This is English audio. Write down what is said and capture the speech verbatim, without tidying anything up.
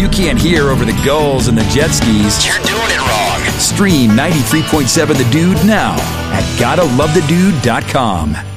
you can't hear over the gulls and the jet skis, you're doing it wrong. Stream ninety-three point seven The Dude now at gotta love the dude dot com.